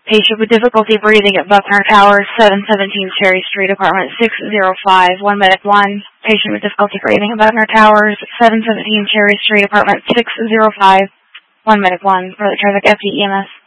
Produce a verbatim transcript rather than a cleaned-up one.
Patient with difficulty breathing at Buckner Towers, seven seventeen Cherry Street, apartment six oh five, one medic one. Patient with difficulty breathing at Buckner Towers, seven seventeen Cherry Street, apartment six oh five, one medic one. For the traffic F D E M S.